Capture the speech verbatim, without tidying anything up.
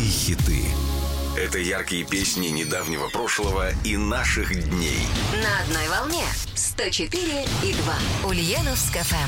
хиты. Это яркие песни недавнего прошлого и наших дней. На одной волне сто четыре и два. Ульяновск ФМ.